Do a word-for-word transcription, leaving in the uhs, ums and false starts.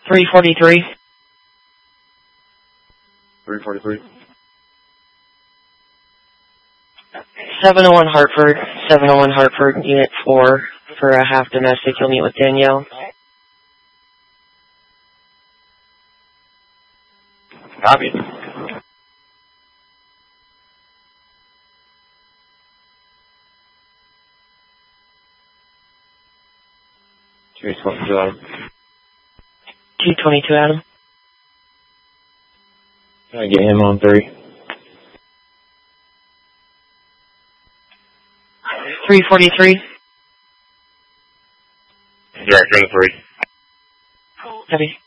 three forty-three. three forty-three. seven oh one Hartford, seven oh one Hartford, Unit four, for a half domestic. You'll meet with Danielle. Copy. two twenty-two, Adam. two twenty-two, Adam. Can I get him on three? three forty-three. Director of three. Copy.